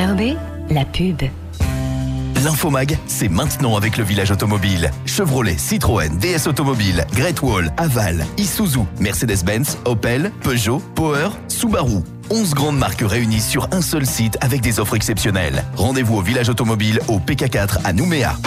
RERB, la pub. L'Infomag, c'est maintenant avec le village automobile. Chevrolet, Citroën, DS Automobile, Great Wall, Aval, Isuzu, Mercedes-Benz, Opel, Peugeot, Power, Subaru. 11 grandes marques réunies sur un seul site avec des offres exceptionnelles. Rendez-vous au village automobile au PK4 à Nouméa.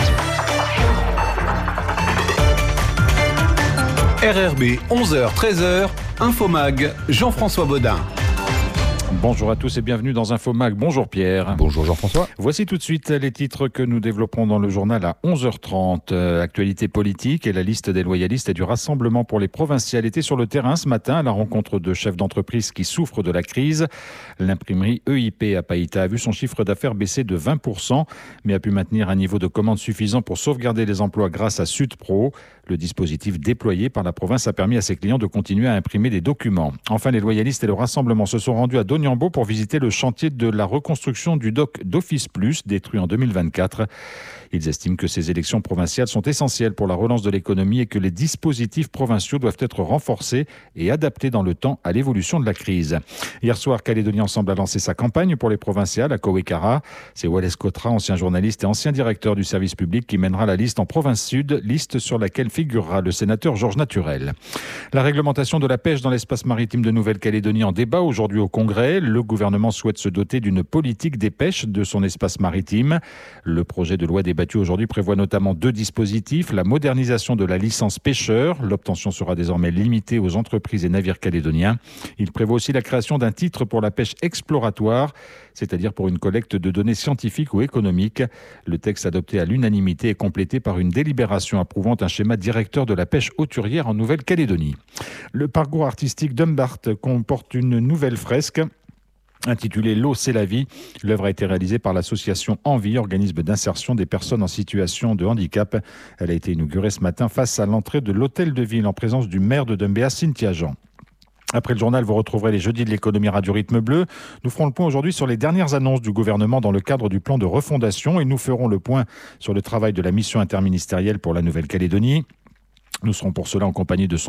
RERB, 11h-13h, Infomag, Jean-François Baudin. Bonjour à tous et bienvenue dans Infomag. Bonjour Pierre. Bonjour Jean-François. Voici tout de suite les titres que nous développerons dans le journal à 11h30. Actualité politique et la liste des loyalistes et du Rassemblement pour les provinciales étaient sur le terrain ce matin à la rencontre de chefs d'entreprise qui souffrent de la crise. L'imprimerie EIP à Païta a vu son chiffre d'affaires baisser de 20%, mais a pu maintenir un niveau de commande suffisant pour sauvegarder les emplois grâce à SudPro. Le dispositif déployé par la province a permis à ses clients de continuer à imprimer des documents. Enfin, les loyalistes et le Rassemblement se sont rendus à Doniambo pour visiter le chantier de la reconstruction du dock d'Office Plus, détruit en 2024. Ils estiment que ces élections provinciales sont essentielles pour la relance de l'économie et que les dispositifs provinciaux doivent être renforcés et adaptés dans le temps à l'évolution de la crise. Hier soir, Calédonie Ensemble a lancé sa campagne pour les provinciales à Kowekara. C'est Wallace Cotra, ancien journaliste et ancien directeur du service public, qui mènera la liste en province sud, liste sur laquelle figurera le sénateur Georges Naturel. La réglementation de la pêche dans l'espace maritime de Nouvelle-Calédonie en débat aujourd'hui au Congrès. Le gouvernement souhaite se doter d'une politique des pêches de son espace maritime. Le projet de loi débattu aujourd'hui prévoit notamment 2 dispositifs. La modernisation de la licence pêcheur. L'obtention sera désormais limitée aux entreprises et navires calédoniens. Il prévoit aussi la création d'un titre pour la pêche exploratoire, c'est-à-dire pour une collecte de données scientifiques ou économiques. Le texte adopté à l'unanimité est complété par une délibération approuvant un schéma directeur de la pêche hauturière en Nouvelle-Calédonie. Le parcours artistique d'Umbart comporte une nouvelle fresque intitulée « L'eau, c'est la vie ». L'œuvre a été réalisée par l'association Envie, organisme d'insertion des personnes en situation de handicap. Elle a été inaugurée ce matin face à l'entrée de l'hôtel de ville en présence du maire de Dumbéa, Cynthia Jean. Après le journal, vous retrouverez les jeudis de l'économie radio rythme bleu. Nous ferons le point aujourd'hui sur les dernières annonces du gouvernement dans le cadre du plan de refondation et nous ferons le point sur le travail de la mission interministérielle pour la Nouvelle-Calédonie. Nous serons pour cela en compagnie de son